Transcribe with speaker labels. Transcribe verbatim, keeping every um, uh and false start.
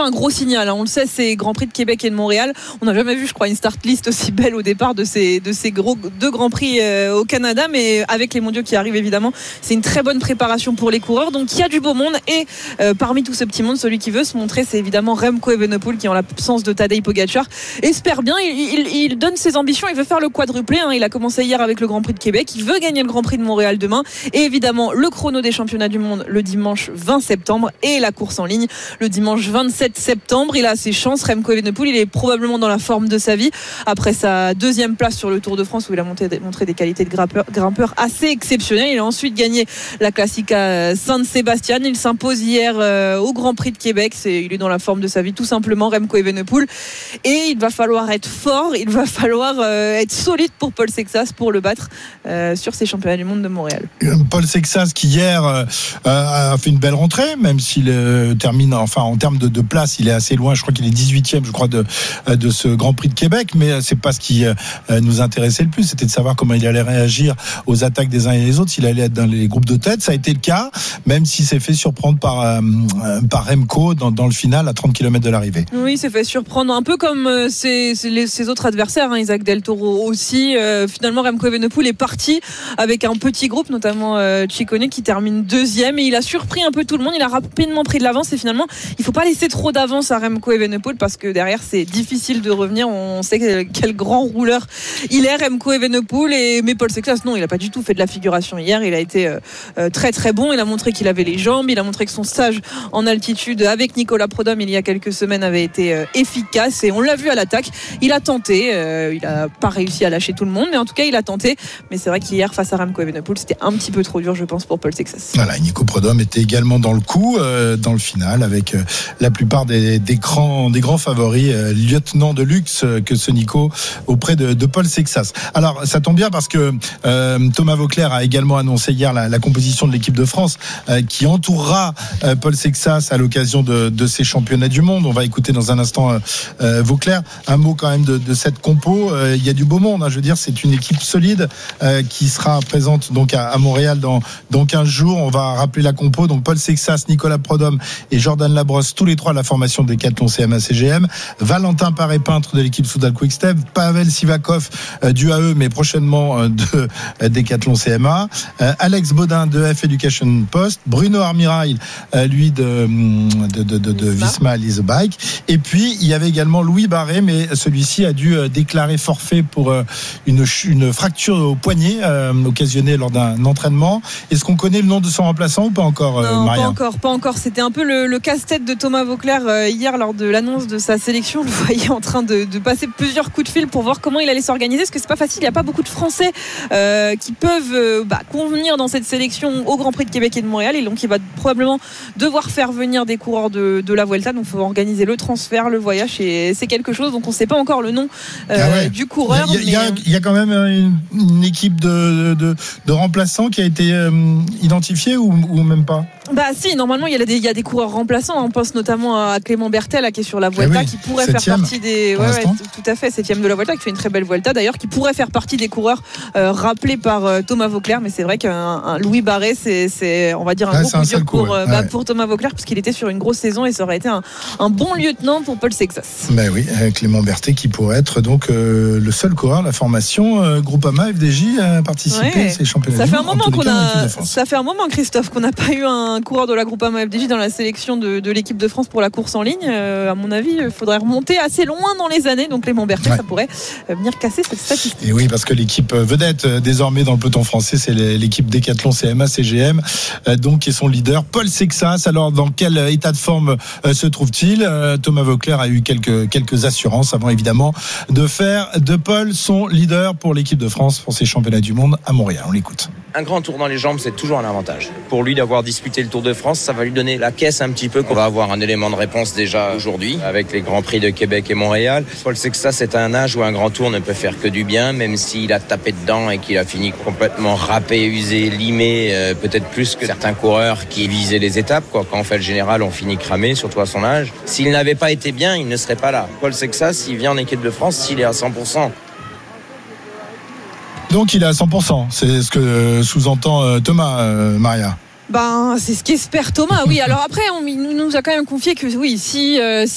Speaker 1: un gros signal. Hein. On le sait, c'est Grand Prix de Québec et de Montréal. On n'a jamais vu, je crois, une start list aussi belle au départ de ces, de ces gros, deux Grands Prix euh, au Canada. Mais avec les mondiaux qui arrivent, évidemment, c'est une très bonne préparation pour les coureurs. Donc, il y a du beau monde. Et euh, parmi tout ce petit monde, celui qui veut se montrer, c'est évidemment Remco Evenepoel qui, en l'absence de Tadej Pogačar, espère bien. Il, il, il donne ses ambitions. Il veut faire le quadruplé. Hein. Il a commencé hier avec le Grand Prix de Québec. Il veut gagner le Grand Prix de Montréal demain. Et évidemment, le chrono des championnats du monde le dimanche vingt septembre et la course en ligne le dimanche vingt-sept septembre. Il a ses chances. Remco Evenepoel, il est probablement dans la forme de sa vie après sa deuxième place sur le Tour de France où il a monté, montré des qualités de grimpeur, grimpeur assez exceptionnelles. Il a ensuite gagné la Classica San Sebastian. Il s'impose hier euh, au Grand Prix de Québec. C'est, il est dans la forme de sa vie tout simplement, Remco Evenepoel. Et il va falloir être fort, il va falloir euh, être solide pour Paul Sexas pour le battre euh, sur ces championnats du monde de Montréal.
Speaker 2: Paul Sexas qui hier euh, a fait une belle rentrée, même s'il euh, termine, enfin en termes de, de place, il est assez loin. Je crois qu'il est dix-huitième, je crois, de, de ce Grand Prix de Québec. Mais c'est pas ce qui euh, nous intéressait le plus. C'était de savoir comment il allait réagir aux attaques des uns et des autres. S'il allait être dans les groupes de tête, ça a été le cas, même s'il s'est fait surprendre par euh, par Remco dans, dans le final à trente kilomètres de l'arrivée.
Speaker 1: Oui, il s'est fait surprendre un peu comme euh, ses, ses, ses autres adversaires, hein, Isaac Del Toro aussi. Euh, finalement, Remco Evenepoel est parti avec un petit groupe, notamment euh, Ciccone qui termine deuxième, et il a surpris un peu tout le monde. Il a rapidement pris de l'avance et finalement, il faut pas laisser trop d'avance à Remco Evenepoel parce que derrière, c'est difficile de revenir. On sait quel grand rouleur il est, Remco Evenepoel. Et mais Paul Sexas, non, il a pas du tout fait de la figuration hier. Il a été euh, très très bon. Il a montré qu'il avait les jambes. Il a montré que son stage en altitude avec Nicolas Prudhomme il y a quelques semaines avait été euh, efficace et on l'a vu à l'attaque. Il a tenté. Euh, il a pas réussi à lâcher tout le monde, mais en tout cas, il a tenté. Mais c'est vrai qu'hier, face à Remco Evenepoel, c'était un petit peu trop dur, je pense, pour Paul Sexas.
Speaker 2: Voilà, Nico Prudhomme était également dans le coup, euh, dans le final, avec euh, la plupart des, des, grands, des grands favoris, euh, lieutenant de luxe euh, que ce Nico auprès de, de Paul Sexas. Alors, ça tombe bien parce que euh, Thomas Voeckler a également annoncé hier la, la composition de l'équipe de France euh, qui entourera euh, Paul Sexas à l'occasion de, de ces championnats du monde. On va écouter dans un instant euh, euh, Voeckler. Un mot quand même de, de cette compo. Euh, il y a du beau monde, hein, je veux dire, c'est une équipe solide euh, qui sera présente donc à, à Montréal dans, dans quinze jours. On va rappeler la compo. Donc Paul Sexas, Nicolas Prudhomme et Jordan Labrosse, tous les trois de la formation Decathlon C M A C G M. Valentin Paré-Peintre de l'équipe Soudal Quick-Step. Pavel Sivakov euh, du A E, mais prochainement euh, de euh, Decathlon C M A. Euh, Alex Baudin de F Education Post. Bruno Armirail, euh, lui de, de, de, de, de Visma Lease Bike. Et puis, il y avait également Louis Barré, mais celui-ci a dû euh, déclarer forfait pour euh, une, une fracture au poignet euh, occasionnée lors d'un entraînement. Est-ce qu'on connaît le nom de son remplaçant ou pas encore, euh,
Speaker 1: non,
Speaker 2: Maria ?
Speaker 1: pas encore, pas encore. C'était un peu le, le casse-tête de Thomas Voeckler euh, hier lors de l'annonce de sa sélection. Vous voyez en train de, de passer plusieurs coups de fil pour voir comment il allait s'organiser, parce que c'est pas facile. Il n'y a pas beaucoup de Français euh, qui peuvent euh, bah, convenir dans cette sélection au Grand Prix de Québec et de Montréal, et donc il va probablement devoir faire venir des coureurs de, de la Vuelta. Donc il faut organiser le transfert, le voyage, et c'est quelque chose. Donc on ne sait pas encore le nom euh, ah ouais. du coureur.
Speaker 2: Il y,
Speaker 1: mais...
Speaker 2: y, a, il y a quand même une, une équipe de, de, de remplaçants qui a été euh, identifiée ou, ou même pas ?
Speaker 1: Bah si, normalement il y a des, il y a des coureurs remplaçants. On pense notamment à Clément Bertel là, qui est sur la Vuelta, eh oui, qui pourrait faire partie des. Ouais, ouais, tout à fait, septième de la Vuelta, qui fait une très belle Vuelta d'ailleurs, qui pourrait faire partie des coureurs euh, rappelés par euh, Thomas Voeckler. Mais c'est vrai qu'un un Louis Barré, c'est, c'est, on va dire un ouais, gros coup dur pour, ouais. bah, pour Thomas Voeckler, puisqu'il était sur une grosse saison et ça aurait été un, un bon lieutenant pour Paul Sexas.
Speaker 2: Ben oui, Clément Bertel qui pourrait être donc euh, le seul coureur de la formation euh, Groupama F D J à participer ouais. à ces championnats.
Speaker 1: Ça fait un moment qu'on a, ça fait un moment, Christophe, qu'on n'a pas eu un coureur de la Groupama F D J dans la sélection de, de l'équipe de France pour la course en ligne. Euh, à mon avis, il faudrait remonter assez loin dans les années. Donc Clément Bertel, ouais. ça pourrait venir casser cette statistique.
Speaker 2: Et oui, parce que l'équipe vedette désormais dans le peloton français, c'est l'équipe Decathlon C M A C G M, donc qui est son leader, Paul Sexas. Alors dans quel état de forme se trouve-t-il ? Thomas Voeckler a eu quelques quelques assurances avant évidemment de faire de Paul son leader pour l'équipe de France pour ces championnats du monde à Montréal. On l'écoute.
Speaker 3: Un grand tour dans les jambes, c'est toujours un avantage. Pour lui d'avoir disputé le Tour de France, ça va lui donner la caisse un petit peu. On va avoir un élément de réponse déjà aujourd'hui avec les Grands Prix de Québec et Montréal. Paul Sexas, c'est un âge où un grand tour ne peut faire que du bien, même s'il a tapé dedans et qu'il a fini complètement râpé, usé, limé, euh, peut-être plus que certains coureurs qui visaient les étapes. Quoi. Quand on fait le général, on finit cramé, surtout à son âge. S'il n'avait pas été bien, il ne serait pas là. Paul Sexas, s'il vient en équipe de France, s'il est à cent pour cent.
Speaker 2: Donc il est à cent pour cent, c'est ce que sous-entend Thomas, euh, Maria.
Speaker 1: Ben, c'est ce qu'espère Thomas, oui. Alors après, on, il nous a quand même confié que oui, si, euh,